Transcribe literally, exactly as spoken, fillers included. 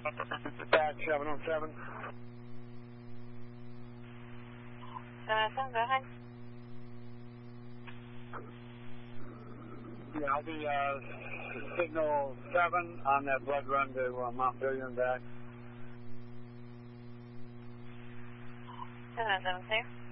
Back seven oh seven. seven oh seven, go ahead. Yeah, I'll be uh, signal seven on that blood run to uh, Montpelier and back. seven oh seven, clear.